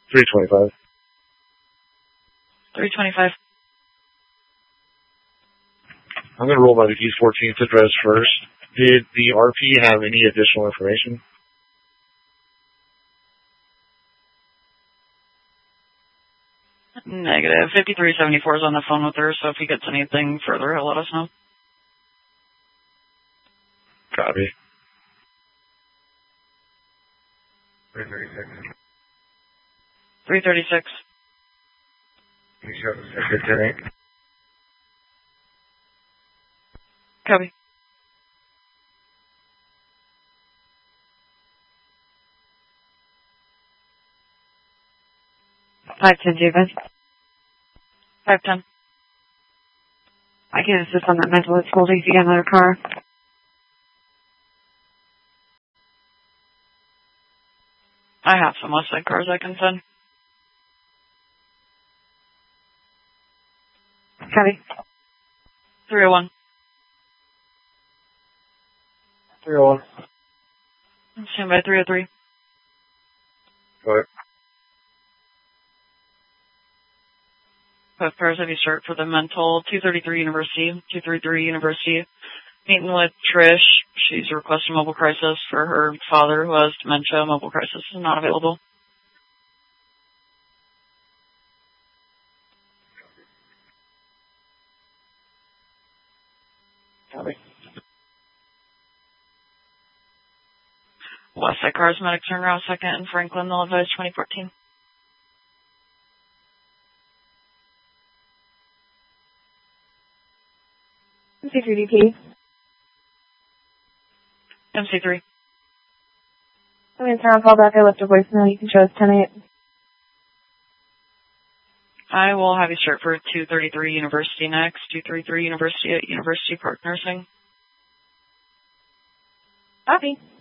325. 325. I'm going to roll by the East 14th address first. Did the RP have any additional information? Negative. 5374 is on the phone with her, so if he gets anything further, he'll let us know. Copy. 336. 336. You show the secretary. Copy. David. 510. I can assist on that mental at school. Daisy got another car. I have some West Side cars I can send. Copy. 301. 301. Stand by 303. Go ahead. Both cars have you start for the mental. 233 University. 233 University. Meeting with Trish. She's requesting mobile crisis for her father who has dementia. Mobile crisis is not available. Copy. West Side Cars Medic turnaround second in Franklin. They'll advise 2014. MC3DP. MC3. I'm going to turn on callback. I left a voicemail. You can show us 10-8. I will have you start for 233 University next. 233 University at University Park Nursing. Copy.